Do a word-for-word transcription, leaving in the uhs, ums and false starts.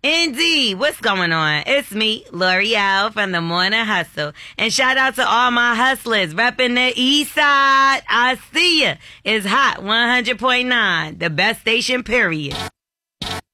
Indeed. What's going on? It's me, L'Oreal from the Morning Hustle. And shout out to all my hustlers repping the east side. I see ya. It's hot one hundred point nine, the best station, period.